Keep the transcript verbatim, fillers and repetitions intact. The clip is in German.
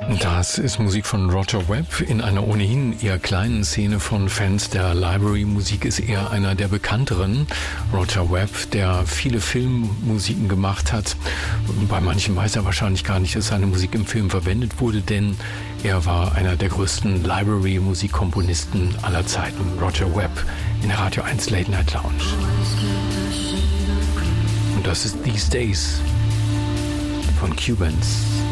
Das ist Musik von Roger Webb in einer ohnehin eher kleinen Szene von Fans der Library-Musik, ist eher einer der bekannteren. Roger Webb, der viele Filmmusiken gemacht hat. Bei manchen weiß er wahrscheinlich gar nicht, dass seine Musik im Film verwendet wurde, denn er war einer der größten Library-Musikkomponisten aller Zeiten. Roger Webb in der Radio eins Late Night Lounge. Und das ist These Days von Cubans.